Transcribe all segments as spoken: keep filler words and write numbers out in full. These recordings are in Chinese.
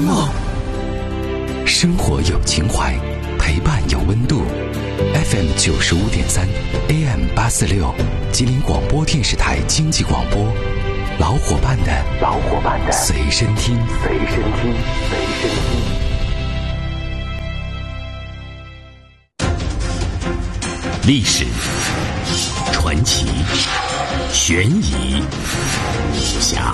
梦。生活有情怀，陪伴有温度。F M 九十五点三 ，A M 八四六，吉林广播电视台经济广播，老伙伴的老伙伴的随身听，随身听，随身听。历史、传奇、悬疑、武侠，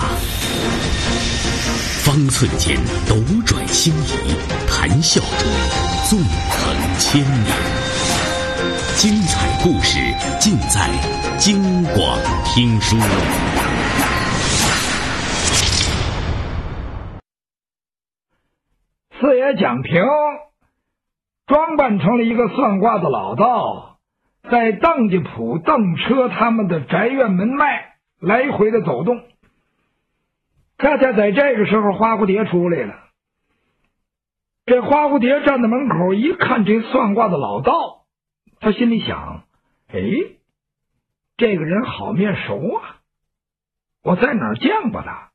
方寸间斗转星移，谈笑中纵横千年。精彩故事尽在京广听书。 四爷蒋平装扮成了一个算卦的老道，在邓家铺、邓车他们的宅院门外来回的走动。恰恰在这个时候，花蝴蝶出来了。这花蝴蝶站在门口一看这算卦的老道，他心里想，哎，这个人好面熟啊，我在哪儿见过他？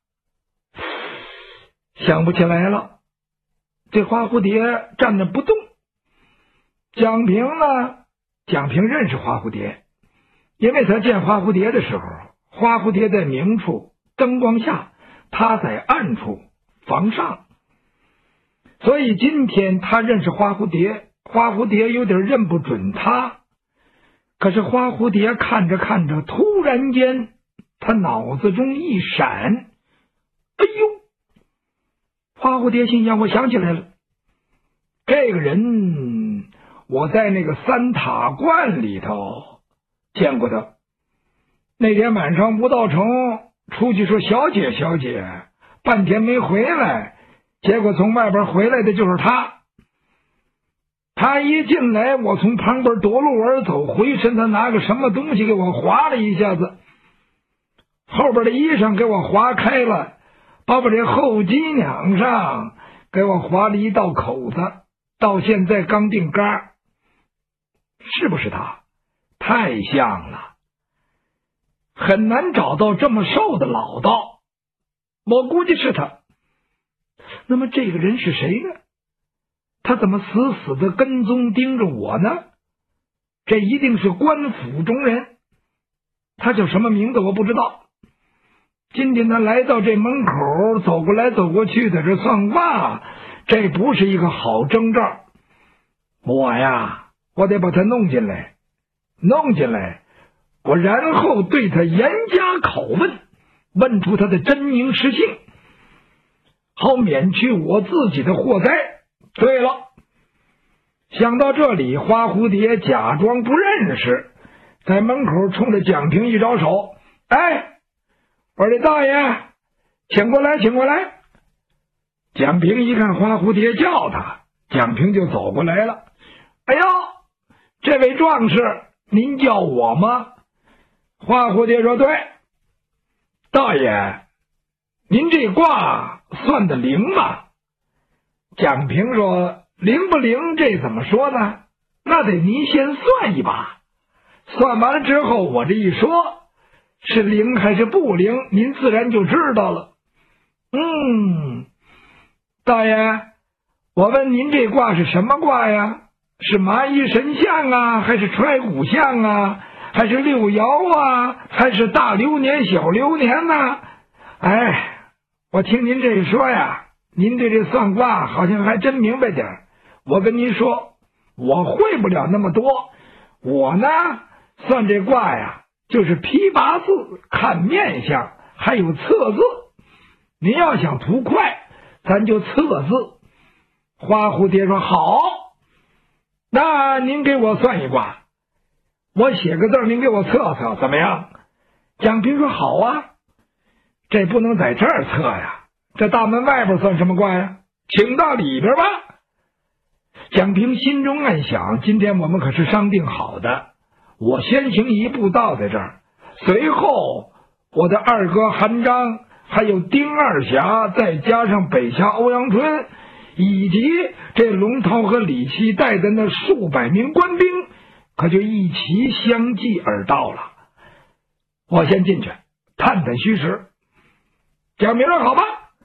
想不起来了。这花蝴蝶站着不动。蒋平呢？蒋平认识花蝴蝶，因为他见花蝴蝶的时候，花蝴蝶在明处灯光下，他在暗处房上，所以今天他认识花蝴蝶，花蝴蝶有点认不准他。可是花蝴蝶看着看着，突然间他脑子中一闪，哎呦！花蝴蝶心想，我想起来了，这个人我在那个三塔观里头见过他。那天晚上吴道成出去说小姐小姐，半天没回来，结果从外边回来的就是他。他一进来，我从旁边夺路而走，回身他拿个什么东西给我划了一下子，后边的衣裳给我划开了，把我这后脊梁上给我划了一道口子，到现在刚定杆。是不是他？太像了，很难找到这么瘦的老道，我估计是他。那么这个人是谁呢？他怎么死死的跟踪盯着我呢？这一定是官府中人。他叫什么名字我不知道。今天他来到这门口，走过来走过去的，这算卦，这不是一个好征兆。我呀，我得把他弄进来，弄进来，我然后对他严加拷问，问出他的真名实姓，好免去我自己的祸灾。对了，想到这里，花蝴蝶假装不认识，在门口冲着蒋平一招手，哎，我说大爷，请过来，请过来。蒋平一看花蝴蝶叫他，蒋平就走过来了。哎呦，这位壮士，您叫我吗？花蝴蝶说，对。大爷，您这卦算得灵吗？蒋平说，灵不灵这怎么说呢？那得您先算一把，算完了之后我这一说是灵还是不灵，您自然就知道了。嗯，大爷，我问您这卦是什么卦呀？是蚂蚁神相啊，还是揣骨相啊，还是六爻啊，还是大流年小流年呢？哎，我听您这一说呀，您对这算卦好像还真明白点儿。我跟您说，我会不了那么多，我呢算这卦呀，就是批八字、看面相，还有测字。您要想图快，咱就测字。花蝴蝶说，好，那您给我算一卦，我写个字，您给我测测怎么样？蒋平说，好啊。这不能在这儿测呀，这大门外边算什么卦呀？请到里边吧。蒋平心中暗想，今天我们可是商定好的，我先行一步到在这儿，随后我的二哥韩章，还有丁二侠，再加上北侠欧阳春，以及这龙涛和李琦带的那数百名官兵，可就一齐相继而到了。我先进去探探虚实。蒋平说，好吧，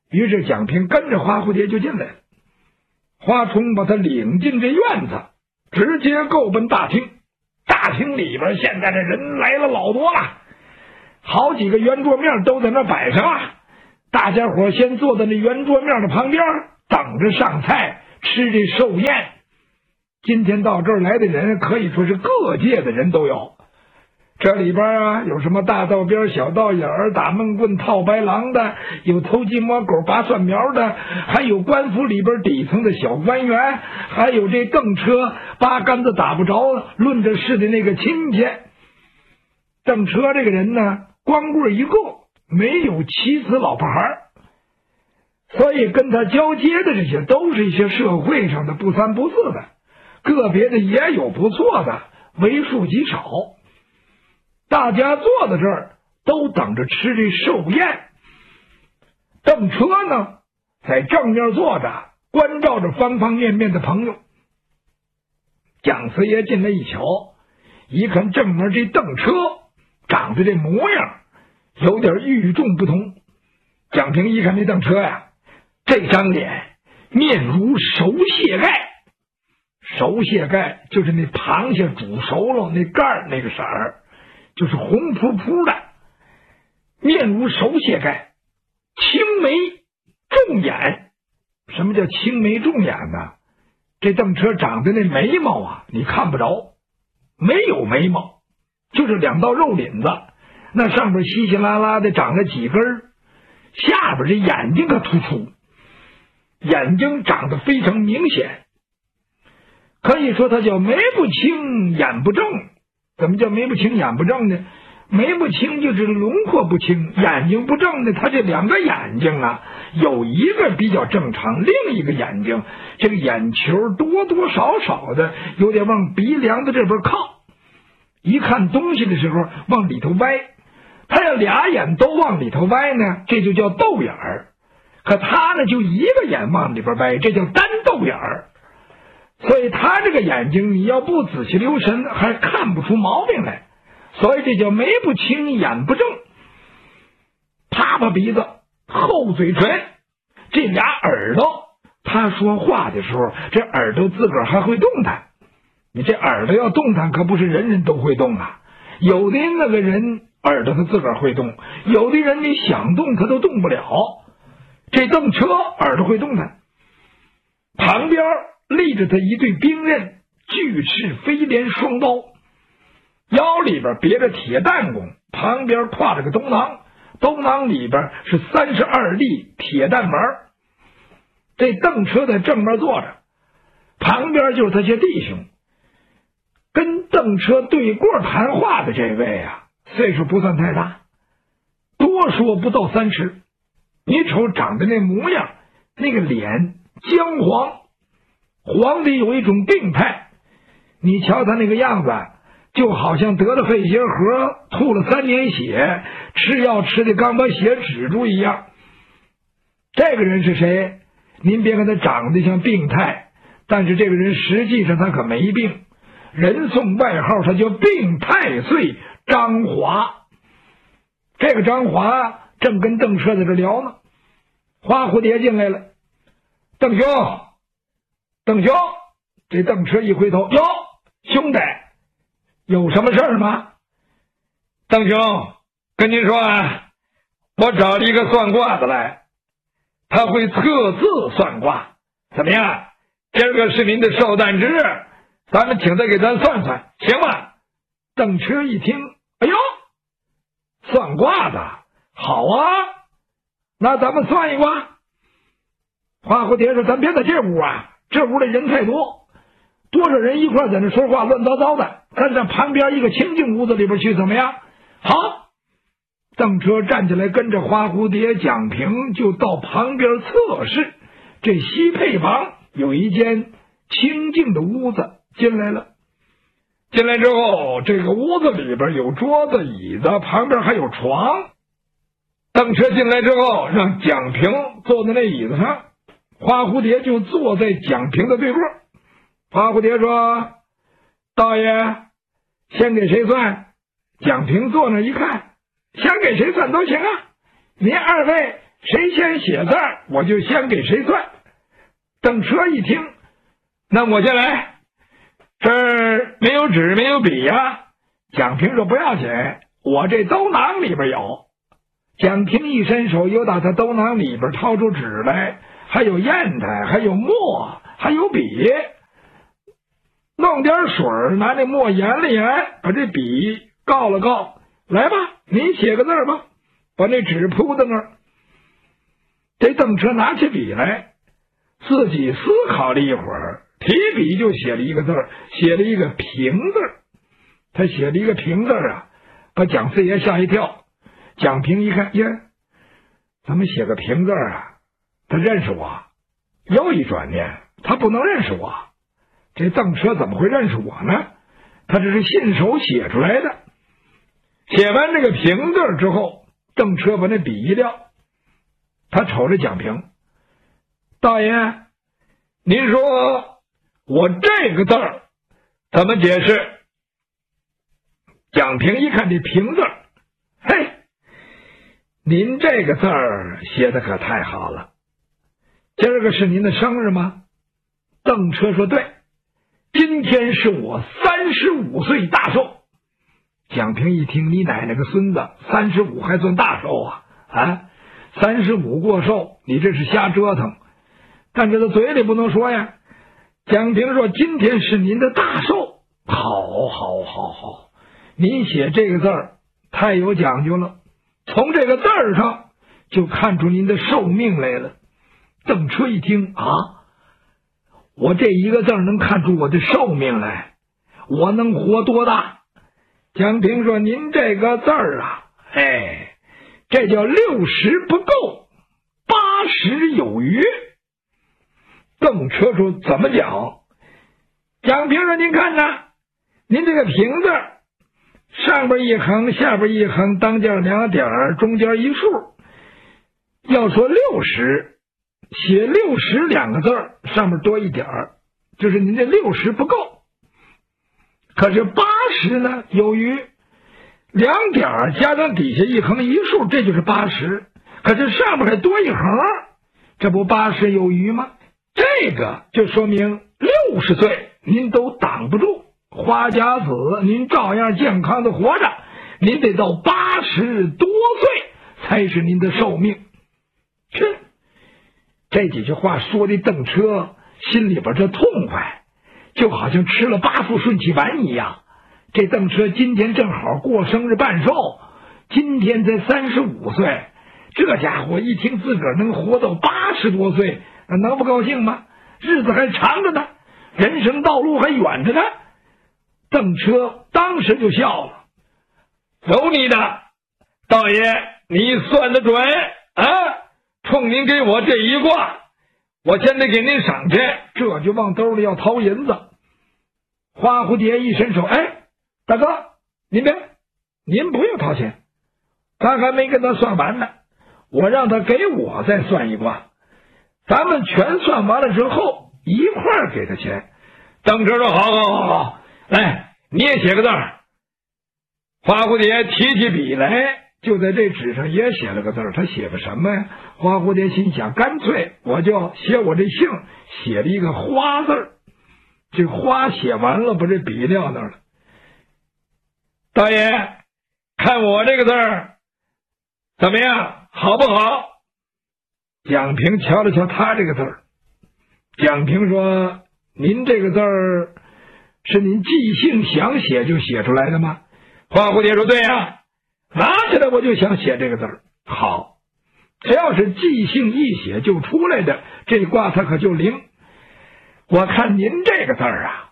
于是蒋平跟着花蝴蝶就进来了。花冲把他领进这院子，直接够奔大厅。大厅里边现在这人来了老多了，好几个圆桌面都在那摆上了。大家伙先坐在那圆桌面的旁边，等着上菜吃这寿宴。今天到这儿来的人可以说是各界的人都有。这里边啊，有什么大道边、小道眼儿、打闷棍、套白狼的，有偷鸡摸狗、拔蒜苗的，还有官府里边底层的小官员，还有这蹬车八竿子打不着论着事的那个亲戚。蹬车这个人呢，光棍一个，没有妻子老婆孩，所以跟他交接的这些都是一些社会上的不三不四的，个别的也有不错的，为数极少。大家坐在这儿都等着吃这寿宴。邓车呢在正面坐着，关照着方方面面的朋友。蒋四爷进来一瞧，一看正面这邓车长得这模样有点与众不同。蒋平一看这邓车呀，这张脸面如熟蟹盖，熟蟹盖就是那螃蟹煮熟了那盖那个色儿，就是红扑扑的，面如熟蟹盖，青眉重眼。什么叫青眉重眼呢？这邓车长的那眉毛啊，你看不着，没有眉毛，就是两道肉领子，那上边稀稀拉拉的长了几根，下边这眼睛可突出，眼睛长得非常明显，可以说他叫眉不清眼不正。怎么叫眉不清眼不正呢？眉不清就是轮廓不清，眼睛不正呢，他这两个眼睛啊，有一个比较正常，另一个眼睛这个眼球多多少少的有点往鼻梁的这边靠，一看东西的时候往里头歪。他要俩眼都往里头歪呢，这就叫斗眼儿，可他呢就一个眼往里边歪，这叫单斗眼儿。所以他这个眼睛你要不仔细留神还看不出毛病来，所以这叫眉不清眼不正。啪啪鼻子，厚嘴唇，这俩耳朵，他说话的时候这耳朵自个儿还会动弹。你这耳朵要动弹可不是人人都会动啊，有的那个人耳朵他自个儿会动，有的人你想动他都动不了。这蹬车耳朵会动弹，旁边立着他一对兵刃，巨翅飞镰双刀，腰里边别着铁弹弓，旁边挎着个兜囊，兜囊里边是三十二粒铁弹丸。这邓车在正面坐着，旁边就是他些弟兄。跟邓车对过谈话的这位啊，岁数不算太大，多说不到三十。你瞅长得那模样，那个脸姜黄，黄的有一种病态。你瞧他那个样子，就好像得了肺结核，吐了三年血，吃药吃的刚把血止住一样。这个人是谁？您别看他长得像病态，但是这个人实际上他可没病，人送外号他叫病太岁张华。这个张华正跟邓车在这聊呢，花蝴蝶进来了。邓兄，邓兄，这邓车一回头，哟，兄弟，有什么事儿吗？邓兄，跟您说啊，我找了一个算卦的来，他会测字算卦，怎么样？今儿个是您的寿诞之日，咱们请他给咱算算，行吗？邓车一听，哎呦，算卦的，好啊，那咱们算一卦。花蝴蝶说：“咱别在这屋啊，这屋里人太多，多少人一块在那说话乱糟糟的，咱上旁边一个清净屋子里边去，怎么样？”好。邓车站起来，跟着花蝴蝶、蒋平就到旁边侧室，这西配房有一间清净的屋子，进来了。进来之后，这个屋子里边有桌子、椅子，旁边还有床。邓车进来之后，让蒋平坐在那椅子上，花蝴蝶就坐在蒋平的对过。花蝴蝶说：“道爷，先给谁算？”蒋平坐那一看，想给谁算都行啊，您二位谁先写字儿，我就先给谁算。邓车一听，那我先来，这儿没有纸没有笔呀。蒋平说不要紧，我这兜囊里边有。蒋平一伸手，又打他兜囊里边掏出纸来，还有砚台，还有墨，还有笔。弄点水，拿那墨研了研，把这笔告了告，来吧，你写个字吧，把那纸铺在那儿。这邓车拿起笔来，自己思考了一会儿，提笔就写了一个字，写了一个平字。他写了一个平字啊，把蒋四爷吓一跳。蒋平一看，耶，怎么写个平字啊？他认识我。又一转念，他不能认识我。这邓车怎么会认识我呢？他这是信手写出来的。写完这个平字之后，邓车把那笔一撂，他瞅着蒋平，大爷，您说我这个字儿怎么解释？蒋平一看这平字，嘿，您这个字儿写的可太好了。今儿个是您的生日吗？邓车说对，今天是我三十五岁大寿。蒋平一听，你奶奶个孙子，三十五还算大寿啊？啊，三十五过寿，你这是瞎折腾。但是他嘴里不能说呀。蒋平说，今天是您的大寿。好好好好，您写这个字儿太有讲究了，从这个字儿上就看出您的寿命来了。邓车一听，啊，我这一个字能看出我的寿命来，我能活多大？蒋平说，您这个字儿啊，哎，这叫六十不够，八十有余。邓车说，怎么讲？蒋平说，您看呐，您这个平字上边一横，下边一横，当间两点，中间一竖。要说六十，写六十两个字上面多一点，就是您这六十不够。可是八十呢有余，两点加上底下一横一竖，这就是八十。可是上面还多一横，这不八十有余吗？这个就说明六十岁您都挡不住，花甲子您照样健康的活着，您得到八十多岁才是您的寿命。这这几句话说的邓车心里边这痛快，就好像吃了八副顺气丸一样。这邓车今天正好过生日办寿，今天才三十五岁，这家伙一听自个儿能活到八十多岁，能不高兴吗？日子还长着呢，人生道路还远着呢。邓车当时就笑了，有你的，道爷你算得准啊！冲您给我这一卦，我先得给您赏钱。这就往兜里要掏银子。花蝴蝶一伸手，哎，大哥，您别，您不用掏钱，咱还没跟他算完呢，我让他给我再算一卦，咱们全算完了之后一块儿给他钱。邓车说，好好好好，来，你也写个字儿。花蝴蝶提起笔来，就在这纸上也写了个字儿。他写个什么呀？花蝴蝶心想，干脆我就写我这姓，写了一个花字儿。这花写完了，把这笔撂那儿了。大爷，看我这个字儿怎么样，好不好？蒋平瞧了瞧他这个字儿。蒋平说，您这个字儿是您即兴想写就写出来的吗？花蝴蝶说，对呀，拿起来我就想写这个字儿。好，只要是即兴一写就出来的，这卦它可就灵。我看您这个字儿啊，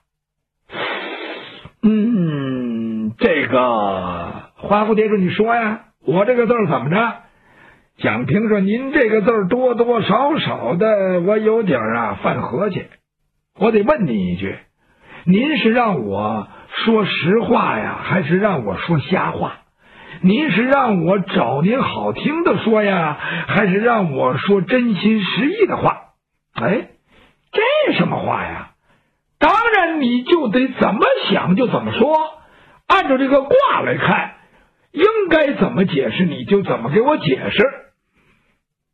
嗯，这个花蝴蝶说，你说呀，我这个字儿怎么着？蒋平说，您这个字儿多多少少的我有点啊犯合计，我得问您一句，您是让我说实话呀，还是让我说瞎话？您是让我找您好听的说呀，还是让我说真心实意的话？哎，这什么话呀？当然你就得怎么想就怎么说，按照这个卦来看，应该怎么解释你就怎么给我解释。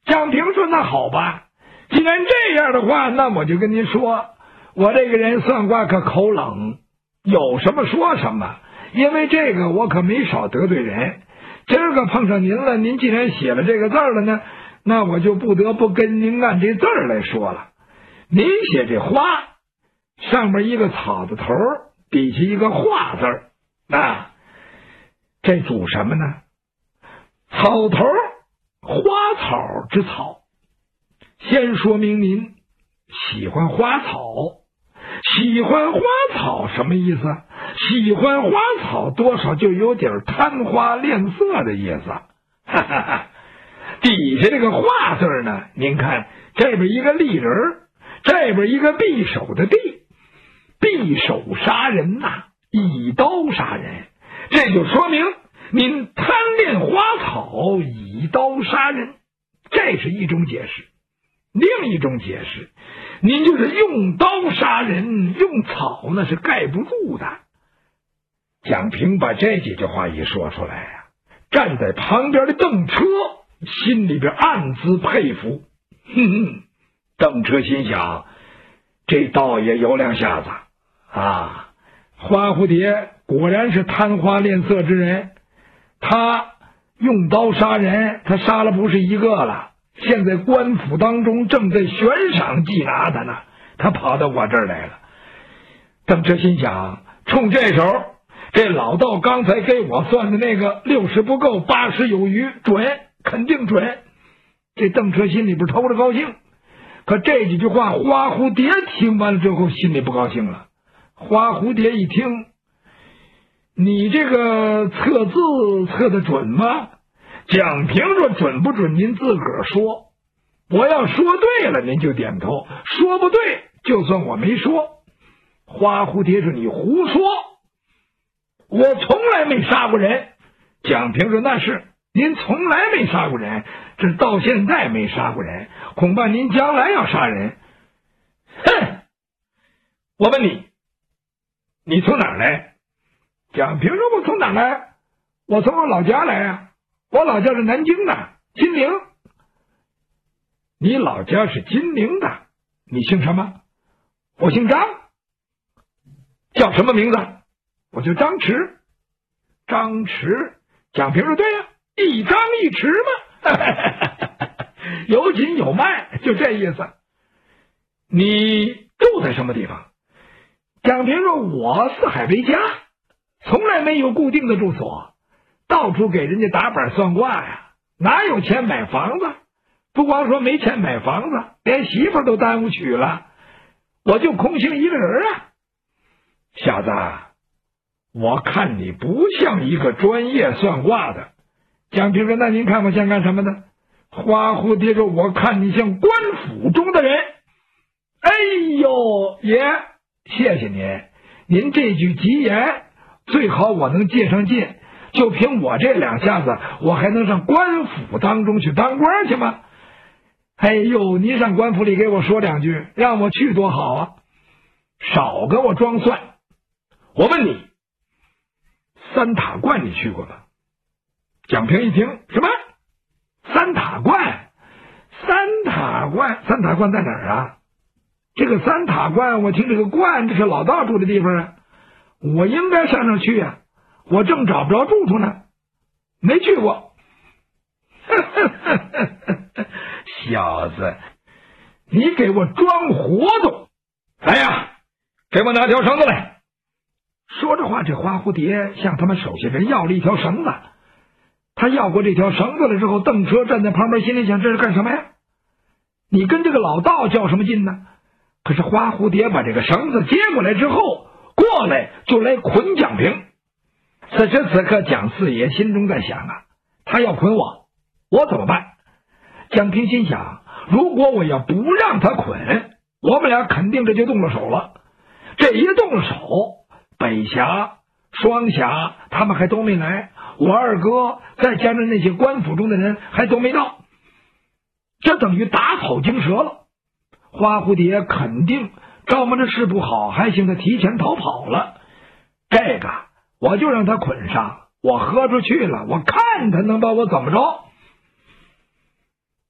蒋平说：“那好吧，既然这样的话，那我就跟您说，我这个人算卦可口冷，有什么说什么，因为这个我可没少得罪人。今儿个碰上您了，您既然写了这个字了呢，那我就不得不跟您按这字儿来说了。您写这花，上面一个草字头，底下一个画字儿，啊，这主什么呢？草头，花草之草。先说明您喜欢花草，喜欢花草什么意思？喜欢花草多少就有点贪花恋色的意思。哈哈哈。底下这个画字呢，您看这边一个立人，这边一个匕首的匕，匕首杀人呐、啊，以刀杀人，这就说明您贪恋花草，以刀杀人，这是一种解释。另一种解释，您就是用刀杀人，用草那是盖不住的。蒋平把这几句话一说出来呀、啊，站在旁边的邓车心里边暗自佩服。哼哼，邓车心想，这倒也有两下子啊！花蝴蝶果然是贪花恋色之人，他用刀杀人，他杀了不是一个了。现在官府当中正在悬赏缉拿他呢，他跑到我这儿来了。邓车心想，冲这手，这老道刚才给我算的那个六十不够，八十有余，准，肯定准。这邓车心里边偷着高兴，可这几句话花蝴蝶听完了之后心里不高兴了。花蝴蝶一听，你这个测字测得准吗？蒋平说：“准不准您自个儿说，我要说对了您就点头，说不对就算我没说。”花蝴蝶说：“你胡说，我从来没杀过人。”蒋平说：“那是您从来没杀过人，这到现在没杀过人，恐怕您将来要杀人。”哼！我问你，你从哪儿来？蒋平说：“我从哪儿来？我从我老家来啊。我老家是南京的，金陵。”你老家是金陵的，你姓什么？我姓张。叫什么名字？我叫张弛。张弛。蒋平说：“对呀、啊，一张一弛嘛，有紧有慢，就这意思。”你住在什么地方？蒋平说：“我四海为家，从来没有固定的住所，到处给人家打板算卦呀，哪有钱买房子？不光说没钱买房子，连媳妇都耽误娶了，我就空姓一个人啊。”小子，我看你不像一个专业算卦的。蒋平说：“那您看我像干什么的？”花蝴蝶说：“我看你像官府中的人。”哎呦，爷，谢谢您，您这句吉言，最好我能借上劲，就凭我这两下子，我还能上官府当中去当官去吗？哎呦，您上官府里给我说两句，让我去多好啊！少跟我装蒜。我问你，三塔观你去过吗？蒋平一听，什么三塔观？三塔观，三塔观在哪儿啊？这个三塔观，我听这个观，这是老道住的地方啊，我应该上那儿去啊，我正找不着住处呢，没去过。小子，你给我装活动！来呀，给我拿条绳子来。说着话，这花蝴蝶向他们手下人要了一条绳子。他要过这条绳子了之后，邓车站在旁边，心里想：这是干什么呀？你跟这个老道较什么劲呢？可是花蝴蝶把这个绳子接过来之后，过来就来捆蒋平。此时此刻，蒋四爷心中在想啊，他要捆我，我怎么办？蒋平心想，如果我要不让他捆，我们俩肯定这就动了手了。这一动手，北峡、双峡他们还都没来，我二哥再加上那些官府中的人还都没到，这等于打草惊蛇了。花蝴蝶肯定招摸着事不好，还行他提前逃跑了。这个我就让他捆上，我喝出去了，我看他能把我怎么着。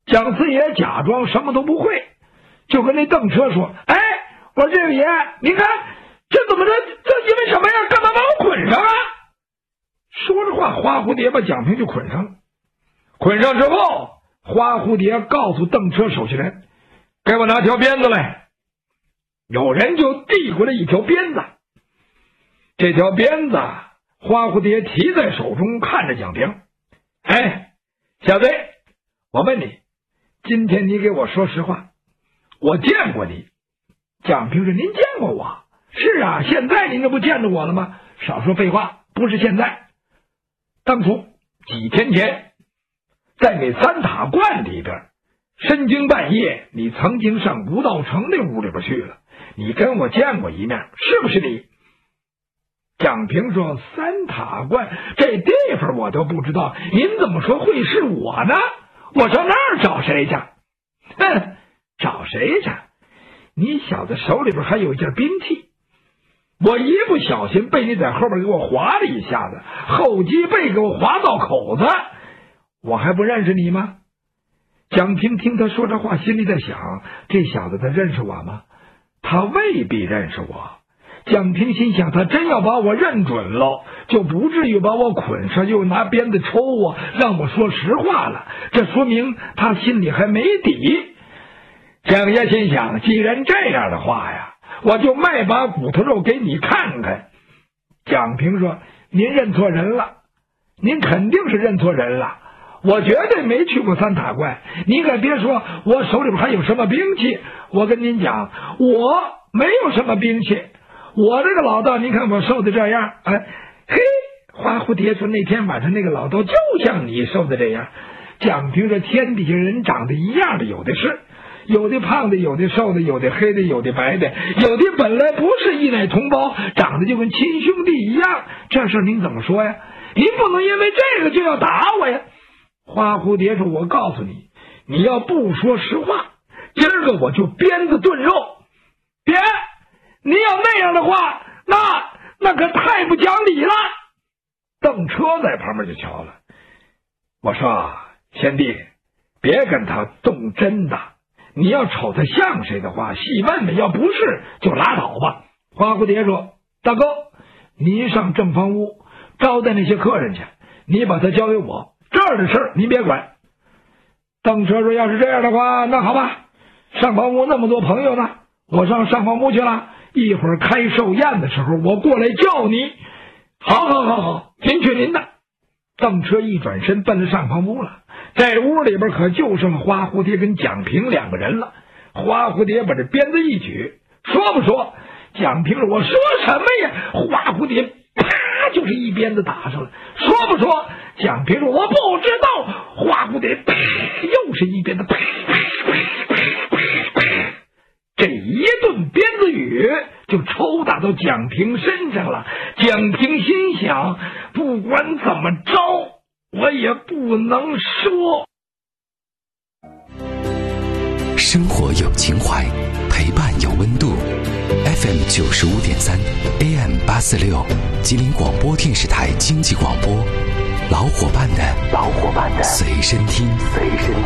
蒋四爷假装什么都不会，就跟那邓车说：“哎，我说这位爷，您看这怎么着？这因为什么呀？干嘛把我捆上啊？”说着话，花蝴蝶把蒋平就捆上了。捆上之后，花蝴蝶告诉邓车手下人：“给我拿条鞭子来。”有人就递过来一条鞭子。这条鞭子，花蝴蝶提在手中，看着蒋平：“哎，小子，我问你，今天你给我说实话，我见过你。”蒋平说：“您见过我？是啊，现在您这不见着我了吗？少说废话，不是现在，当初几天前，在那三塔观里边，深更半夜，你曾经上吴道成那屋里边去了，你跟我见过一面，是不是你？”蒋平说：“三塔观这地方我都不知道，您怎么说会是我呢？我上那儿找谁去？”“哼，找谁去？你小子手里边还有一件兵器，我一不小心被你在后边给我划了一下子，后脊背给我划到口子，我还不认识你吗？”蒋平听他说这话，心里在想，这小子他认识我吗？他未必认识我。蒋平心想，他真要把我认准了，就不至于把我捆上，又拿鞭子抽我，让我说实话了。这说明他心里还没底。蒋爷心想，既然这样的话呀，我就卖把骨头肉给你看看。蒋平说：“您认错人了，您肯定是认错人了。我绝对没去过三塔观，你可别说我手里边还有什么兵器。我跟您讲，我没有什么兵器。我这个老道，你看我瘦的这样，哎，嘿，花蝴蝶说那天晚上那个老道就像你瘦的这样。”蒋平说：“天底下人长得一样的有的是，有的胖的，有的瘦的，有的黑的，有的白的，有的本来不是一奶同胞，长得就跟亲兄弟一样。这事您怎么说呀？您不能因为这个就要打我呀。”花蝴蝶说：“我告诉你，你要不说实话，今儿个我就鞭子炖肉。别，你要那样的话，那那可太不讲理了。”邓车在旁边就瞧了，我说：“贤弟，别跟他动真的，你要瞅他像谁的话，细问问，要不是就拉倒吧。”花蝴蝶说：“大哥，您上正房屋招待那些客人去，你把他交给我，这儿的事儿您别管。”邓车说：“要是这样的话，那好吧，上房屋那么多朋友呢，我上上房屋去了，一会儿开寿宴的时候我过来叫你。”“好好好好，您去您的。”邓车一转身奔了上房屋了，在屋里边可就剩花蝴蝶跟蒋平两个人了。花蝴蝶把这鞭子一举，说不说？蒋平说：“我说什么呀？”花蝴蝶啪就是一鞭子打上了，说不说？蒋平说：“我不知道。”花蝴蝶啪又是一鞭子啪啪啪啪啪啪，这一顿鞭子雨就抽打到蒋平身上了。蒋平心想，不管怎么着，我也不能说。 生活有情怀，陪伴有温度。F M 九十五点三 A M 八四六，吉林广播电视台经济广播，老伙伴的老伙伴的随身听随身听。